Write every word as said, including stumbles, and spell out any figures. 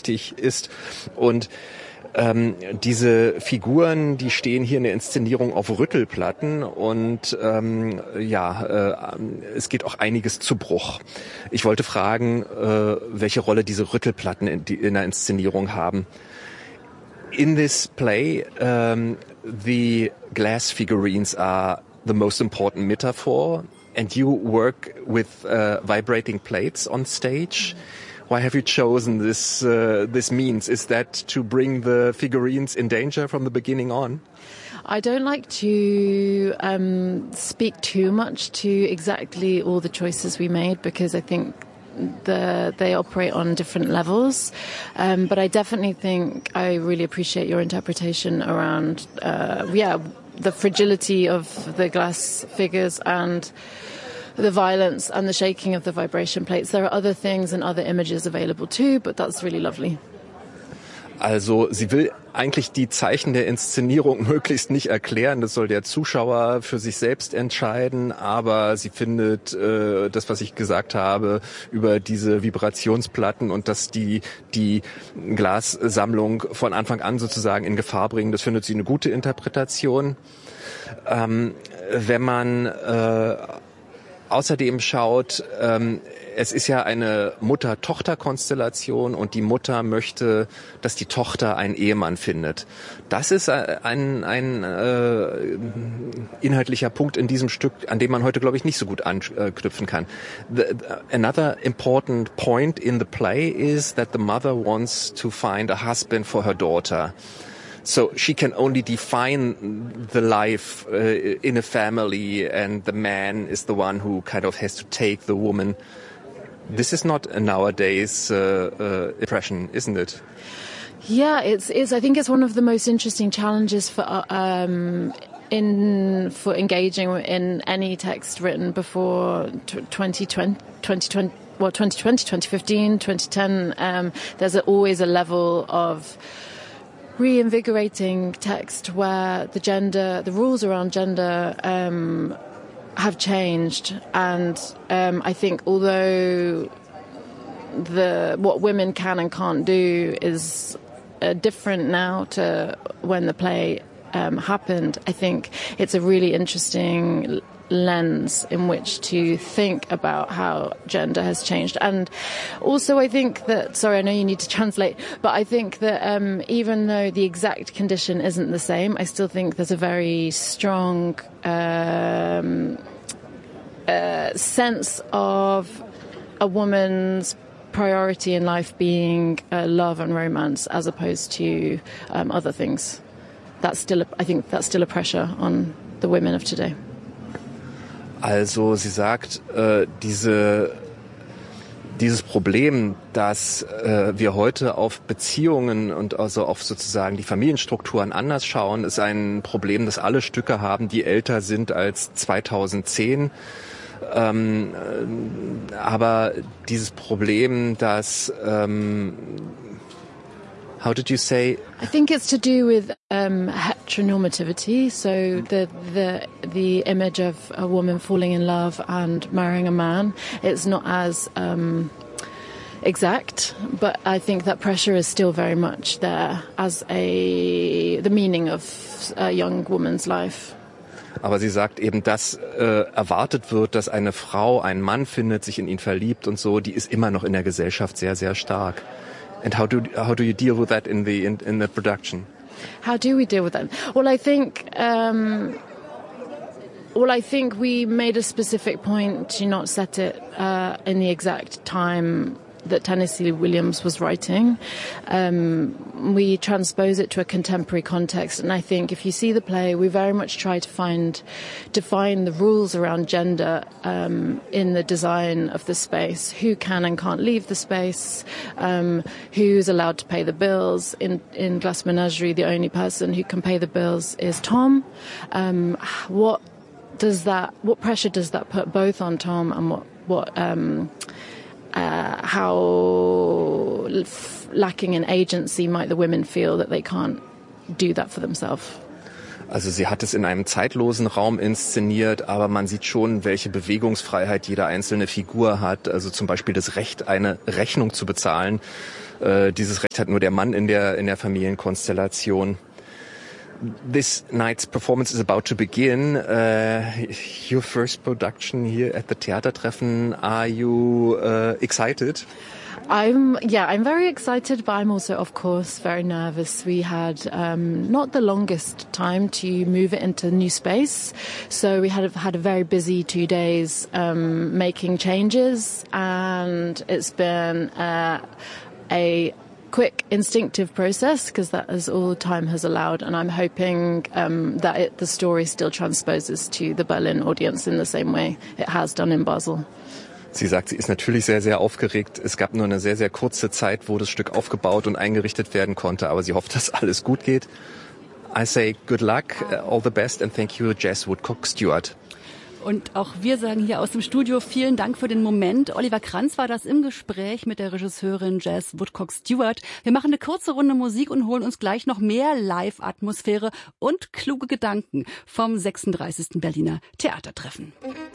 wichtig ist. Und Ähm, diese Figuren, die stehen hier in der Inszenierung auf Rüttelplatten und ähm, ja, äh, es geht auch einiges zu Bruch. Ich wollte fragen, äh, welche Rolle diese Rüttelplatten in, die, in der Inszenierung haben. In this play, um, the glass figurines are the most important metaphor, and you work with uh, vibrating plates on stage. Why have you chosen this uh, this means? Is that to bring the figurines in danger from the beginning on? I don't like to um, speak too much to exactly all the choices we made because I think the they operate on different levels. Um, but I definitely think I really appreciate your interpretation around, uh, yeah, the fragility of the glass figures and the violence and the shaking of the vibration plates. There are other things and other images available too, but that's really lovely. Also sie will eigentlich die Zeichen der Inszenierung möglichst nicht erklären, das soll der Zuschauer für sich selbst entscheiden, aber sie findet äh, das, was ich gesagt habe, über diese Vibrationsplatten und dass die die Glassammlung von Anfang an sozusagen in Gefahr bringen, das findet sie eine gute Interpretation. Ähm, wenn man äh, außerdem schaut, ähm, es ist ja eine Mutter-Tochter-Konstellation und die Mutter möchte, dass die Tochter einen Ehemann findet. Das ist ein, ein äh, inhaltlicher Punkt in diesem Stück, an dem man heute, glaube ich, nicht so gut anknüpfen kann. The, another important point in the play is that the mother wants to find a husband for her daughter. So she can only define the life uh, in a family, and the man is the one who kind of has to take the woman. This is not a nowadays uh, uh, impression, isn't it? Yeah, it's, it's. I think it's one of the most interesting challenges for uh, um, in for engaging in any text written before twenty twenty, twenty twenty, well, twenty twenty, twenty fifteen, twenty ten. Um, there's a, always a level of reinvigorating text where the gender, the rules around gender um, have changed. And um, I think although the what women can and can't do is uh, different now to when the play um, happened, I think it's a really interesting lens in which to think about how gender has changed. And also I think that, sorry, I know you need to translate, but I think that um, even though the exact condition isn't the same, I still think there's a very strong um, uh, sense of a woman's priority in life being uh, love and romance as opposed to um, other things. That's still, a, I think that's still a pressure on the women of today. Also sie sagt, äh, diese, dieses Problem, dass äh, wir heute auf Beziehungen und also auf sozusagen die Familienstrukturen anders schauen, ist ein Problem, das alle Stücke haben, die älter sind als zweitausendzehn. Ähm, äh, aber dieses Problem, dass ähm, how did you say? I think it's to do with um, heteronormativity. So the the the image of a woman falling in love and marrying a man. It's not as um, exact, but I think that pressure is still very much there as a the meaning of a young woman's life. Aber sie sagt eben, dass äh, erwartet wird, dass eine Frau einen Mann findet, sich in ihn verliebt und so, die ist immer noch in der Gesellschaft sehr, sehr stark. And how do how do you deal with that in the in, in the production? How do we deal with that? Well, I think um, well, I think we made a specific point to not set it uh, in the exact time that Tennessee Williams was writing. Um, we transpose it to a contemporary context, and I think if you see the play, we very much try to find, define the rules around gender um, in the design of the space. Who can and can't leave the space? Um, who's allowed to pay the bills? In in Glass Menagerie, the only person who can pay the bills is Tom. Um, what does that? What pressure does that put both on Tom and what what? Um, Uh, how f- lacking in agency might the women feel that they can't do that for themselves? Also sie hat es in einem zeitlosen Raum inszeniert, aber man sieht schon, welche Bewegungsfreiheit jede einzelne Figur hat. Also zum Beispiel das Recht, eine Rechnung zu bezahlen. Äh, dieses Recht hat nur der Mann in der, in der Familienkonstellation. This night's performance is about to begin. Uh, your first production here at the Theatertreffen. Are you uh, excited? I'm, yeah, I'm very excited, but I'm also, of course, very nervous. We had um, not the longest time to move it into new space. So we had had a very busy two days um, making changes, and it's been uh, a quick, instinctive process because that is all time has allowed, and I'm hoping um, that it, the story still transposes to the Berlin audience in the same way it has done in Basel. Sie sagt, sie ist natürlich sehr, sehr aufgeregt. Es gab nur eine sehr, sehr kurze Zeit, wo das Stück aufgebaut und eingerichtet werden konnte, aber sie hofft, dass alles gut geht. I say good luck, all the best and thank you, Jess Woodcock-Stewart. Und auch wir sagen hier aus dem Studio vielen Dank für den Moment. Oliver Kranz war das im Gespräch mit der Regisseurin Jess Woodcock-Stewart. Wir machen eine kurze Runde Musik und holen uns gleich noch mehr Live-Atmosphäre und kluge Gedanken vom sechsunddreißigsten Berliner Theatertreffen.